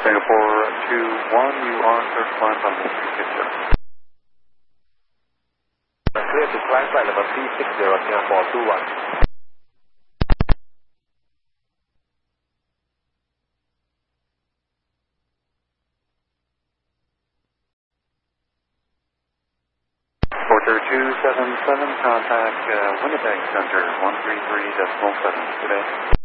Singapore 2-1, you are clear to climb on the 360. Clear to climb flight number 360, Singapore 2-1. Porter 277, contact Winnipeg Center 133.7 today.